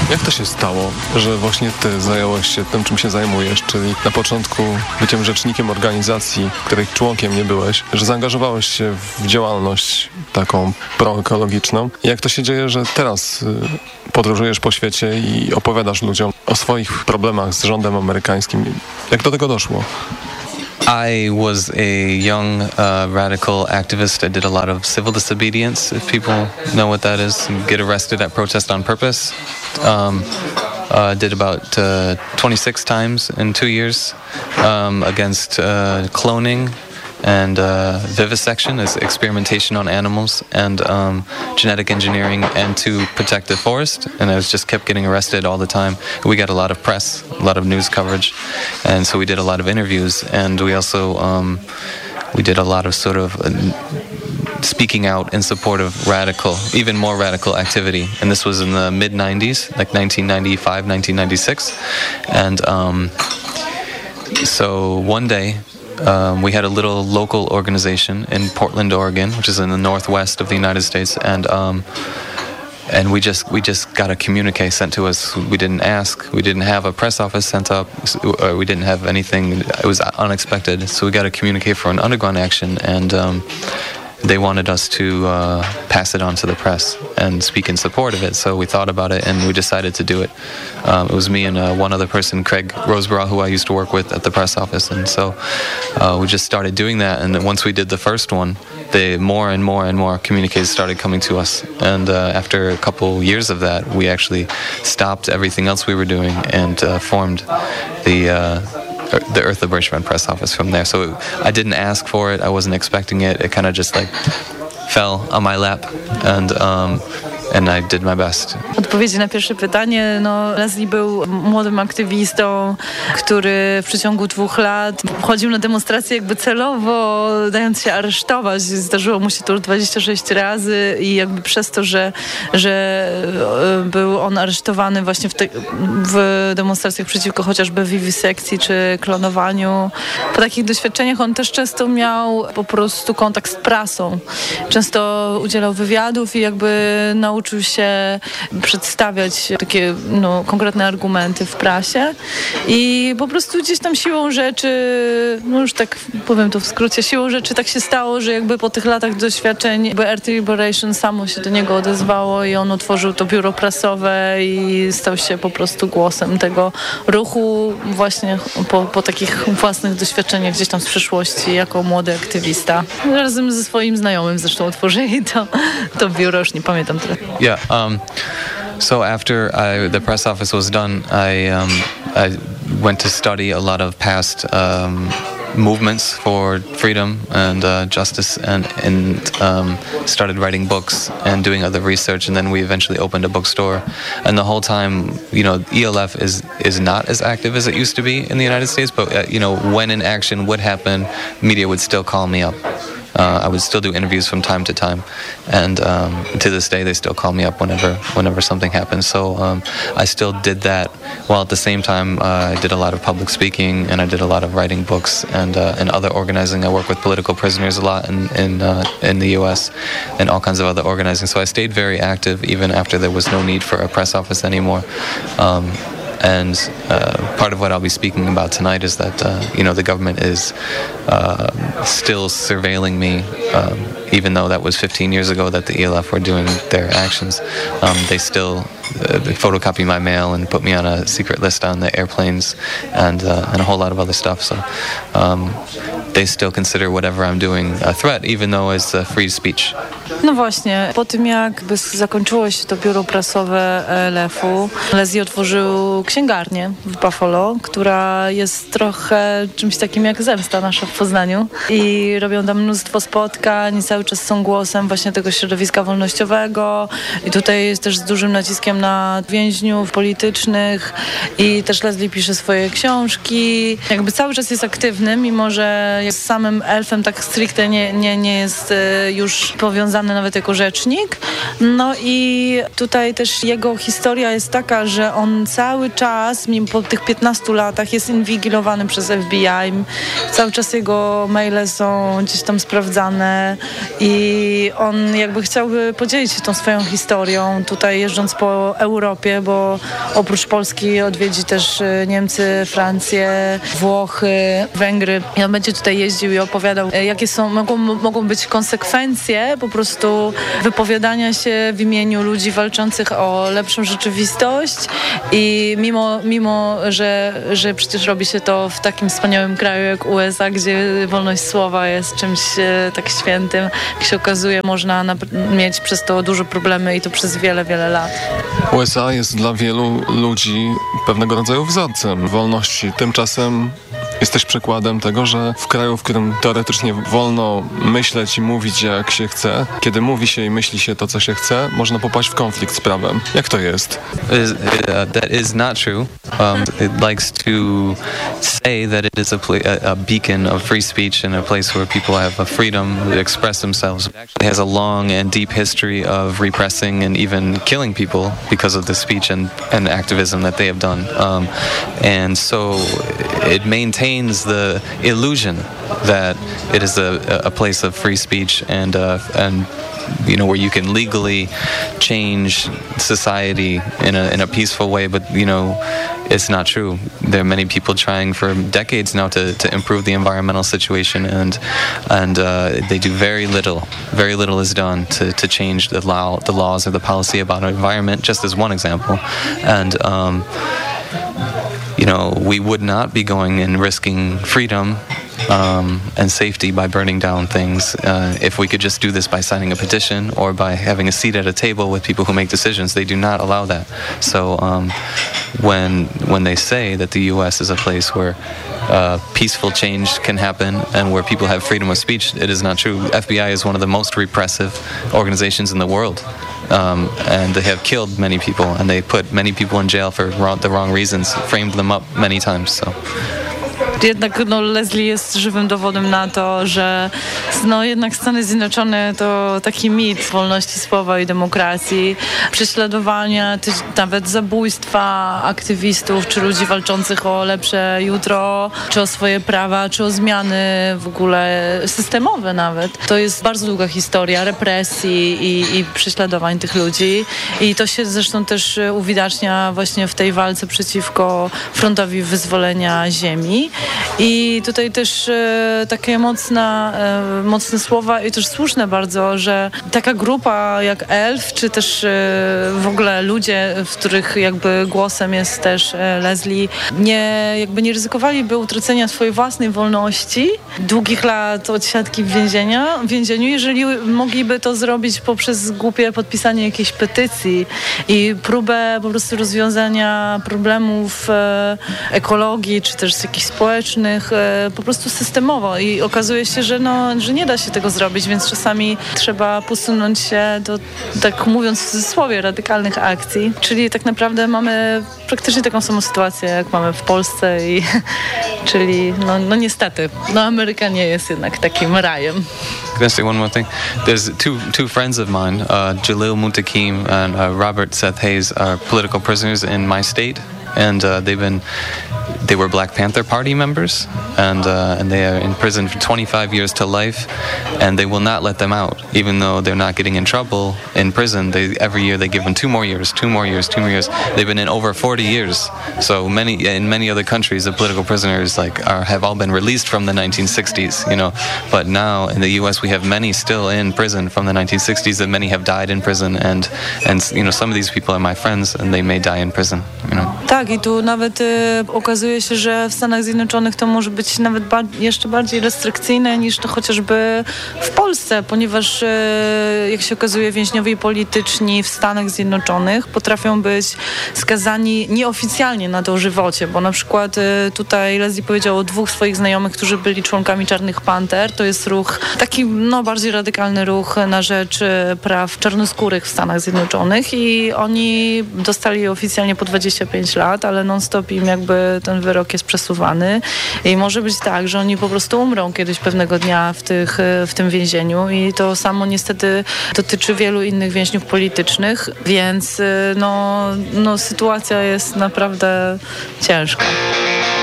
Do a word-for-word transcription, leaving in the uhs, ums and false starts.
Jak to się stało, że właśnie ty zająłeś się tym, czym się zajmujesz, czyli na początku byciem rzecznikiem organizacji, której członkiem nie byłeś, że zaangażowałeś się w działalność taką proekologiczną? Jak to się dzieje, że teraz podróżujesz po świecie i opowiadasz ludziom o swoich problemach z rządem amerykańskim? Jak do tego doszło? I was a young uh, radical activist. I did a lot of civil disobedience, if people know what that is. Get arrested at protest on purpose. Um, uh, did about uh, twenty-six times in two years um, against uh, cloning and uh, vivisection, is experimentation on animals, and um, genetic engineering, and to protect the forest. And I was just kept getting arrested all the time. We got a lot of press, a lot of news coverage, and so we did a lot of interviews, and we also um, we did a lot of sort of uh, speaking out in support of radical, even more radical activity. And this was in the mid nineties, like nineteen ninety-five, nineteen ninety-six, and um, so one day. Um, we had a little local organization in Portland, Oregon, which is in the northwest of the United States, and um, and we just we just got a communique sent to us. We didn't ask. We didn't have a press office sent up. Or we didn't have anything. It was unexpected. So we got a communique for an underground action, and um, they wanted us to uh, pass it on to the press and speak in support of it. So we thought about it and we decided to do it. Um, it was me and uh, one other person, Craig Roseborough, who I used to work with at the press office. And so uh, we just started doing that. And then once we did the first one, the more and more and more communiques started coming to us. And uh, after a couple years of that, we actually stopped everything else we were doing and uh, formed the uh, the Earth Liberation Front press office from there. So it, I didn't ask for it. I wasn't expecting it. It kind of just like fell on my lap, and um, and I did my best. Odpowiedzi na pierwsze pytanie, no Leslie był młodym aktywistą, który w przeciągu dwóch lat chodził na demonstracje jakby celowo, dając się aresztować. Zdarzyło mu się to już dwadzieścia sześć razy i jakby przez to, że, że był on aresztowany właśnie w, te, w demonstracjach przeciwko chociażby wiwisekcji czy klonowaniu. Po takich doświadczeniach on też często miał po prostu kontakt z prasą. Często udzielał wywiadów i jakby nauczył się przedstawiać takie no, konkretne argumenty w prasie i po prostu gdzieś tam siłą rzeczy, no już tak powiem to w skrócie, siłą rzeczy tak się stało, że jakby po tych latach doświadczeń jakby Earth Liberation samo się do niego odezwało i on otworzył to biuro prasowe i stał się po prostu głosem tego ruchu właśnie po, po takich własnych doświadczeniach gdzieś tam z przeszłości jako młody aktywista. Razem ze swoim znajomym zresztą otworzyli to, to biuro, już nie pamiętam teraz. Yeah, um, so after I, the press office was done, I, um, I went to study a lot of past um, movements for freedom and uh, justice, and, and um, started writing books and doing other research, and then we eventually opened a bookstore. And the whole time, you know, E L F is is not as active as it used to be in the United States, but uh, you know, when an action would happen, media would still call me up. Uh, I would still do interviews from time to time, and um, to this day they still call me up whenever whenever something happens. So um, I still did that, while at the same time uh, I did a lot of public speaking and I did a lot of writing books and uh, and other organizing. I work with political prisoners a lot in in, uh, in the U S and all kinds of other organizing. So I stayed very active even after there was no need for a press office anymore. Um, And uh, part of what I'll be speaking about tonight is that, uh, you know, the government is uh, still surveilling me, um, even though that was fifteen years ago that the E L F were doing their actions. Um, they still uh, photocopy my mail and put me on a secret list on the airplanes and, uh, and a whole lot of other stuff. So um, they still consider whatever I'm doing a threat, even though it's uh, free speech. No właśnie, po tym jakby zakończyło się to biuro prasowe E L F-u, Leslie otworzył księgarnię w Buffalo, która jest trochę czymś takim jak Zemsta nasza w Poznaniu i robią tam mnóstwo spotkań i cały czas są głosem właśnie tego środowiska wolnościowego i tutaj jest też z dużym naciskiem na więźniów politycznych i też Leslie pisze swoje książki, jakby cały czas jest aktywny, mimo że jest samym elfem tak stricte nie, nie, nie jest już powiązany nawet jako rzecznik. No i tutaj też jego historia jest taka, że on cały czas, mimo po tych piętnastu latach jest inwigilowany przez F B I. Cały czas jego maile są gdzieś tam sprawdzane i on jakby chciałby podzielić się tą swoją historią tutaj jeżdżąc po Europie, bo oprócz Polski odwiedzi też Niemcy, Francję, Włochy, Węgry i on będzie tutaj jeździł i opowiadał, jakie są, mogą, mogą być konsekwencje po prostu wypowiadania się w imieniu ludzi walczących o lepszą rzeczywistość i mimo, mimo że, że przecież robi się to w takim wspaniałym kraju jak U S A, gdzie wolność słowa jest czymś e, tak świętym, jak się okazuje, można mieć przez to duże problemy i to przez wiele, wiele lat. U S A jest dla wielu ludzi pewnego rodzaju wzorcem wolności. Tymczasem jesteś przykładem tego, że w kraju, w którym teoretycznie wolno myśleć i mówić jak się chce, kiedy mówi się i myśli się to, co się chce, można popaść w konflikt z prawem. Jak to jest? Is, uh, that is not true. Um, it likes to say that it is a, pla- a, a beacon of free speech and a place where people have a freedom to express themselves. It actually has a long and deep history of repressing and even killing people because of the speech and, and activism that they have done. Um, and so it maintains the illusion that it is a, a place of free speech and uh, and you know, where you can legally change society in a in a peaceful way, but you know, it's not true. There are many people trying for decades now to, to improve the environmental situation, and and uh, they do very little. Very little is done to, to change the law, the laws or the policy about our environment. Just as one example, and um, you know, we would not be going and risking freedom Um, and safety by burning down things uh, if we could just do this by signing a petition or by having a seat at a table with people who make decisions. They do not allow that. So um, when when they say that the U S is a place where uh, peaceful change can happen and where people have freedom of speech, it is not true. F B I is one of the most repressive organizations in the world. Um, and they have killed many people and they put many people in jail for wrong, the wrong reasons, framed them up many times. So. Jednak no, Leslie jest żywym dowodem na to, że no, jednak Stany Zjednoczone to taki mit wolności słowa i demokracji, prześladowania, nawet zabójstwa aktywistów czy ludzi walczących o lepsze jutro, czy o swoje prawa, czy o zmiany w ogóle systemowe nawet. To jest bardzo długa historia represji i, i prześladowań tych ludzi i to się zresztą też uwidacznia właśnie w tej walce przeciwko frontowi wyzwolenia ziemi. I tutaj też e, takie mocna, e, mocne słowa i też słuszne bardzo, że taka grupa jak Elf, czy też e, w ogóle ludzie, w których jakby głosem jest też e, Leslie, nie, jakby nie ryzykowaliby utracenia swojej własnej wolności, długich lat odsiadki w, więzienia, w więzieniu, jeżeli mogliby to zrobić poprzez głupie podpisanie jakiejś petycji i próbę po prostu rozwiązania problemów e, ekologii, czy też jakichś społecznych, po prostu systemowo i okazuje się, że, no, że nie da się tego zrobić, więc czasami trzeba posunąć się do, tak mówiąc w cudzysłowie, radykalnych akcji, czyli tak naprawdę mamy praktycznie taką samą sytuację, jak mamy w Polsce i czyli no, no niestety, no Ameryka nie jest jednak takim rajem. Can I say one more thing? There's two two friends of mine, uh, Jalil Muntaqim and uh, Robert Seth Hayes, are political prisoners in my state, and uh, they've been they were Black Panther Party members, and uh, and they are in prison for twenty-five years to life, and they will not let them out, even though they're not getting in trouble in prison. They every year they give them two more years, two more years, two more years. They've been in over forty years. So many in many other countries, the political prisoners like are have all been released from the nineteen sixties, you know. But now in the U S we have many still in prison from the nineteen sixties, and many have died in prison, and and you know some of these people are my friends, and they may die in prison, you know. Tak, i tu nawet y, okazuje się, że w Stanach Zjednoczonych to może być nawet ba- jeszcze bardziej restrykcyjne niż to chociażby w Polsce, ponieważ y, jak się okazuje więźniowie polityczni w Stanach Zjednoczonych potrafią być skazani nieoficjalnie na dożywocie, bo na przykład y, tutaj Leslie powiedział o dwóch swoich znajomych, którzy byli członkami Czarnych Panter. To jest ruch, taki no, bardziej radykalny ruch na rzecz y, praw czarnoskórych w Stanach Zjednoczonych i oni dostali oficjalnie po dwadzieścia pięć lat, ale non-stop im jakby ten wyrok jest przesuwany i może być tak, że oni po prostu umrą kiedyś pewnego dnia w, tych, w tym więzieniu i to samo niestety dotyczy wielu innych więźniów politycznych, więc no, no sytuacja jest naprawdę ciężka.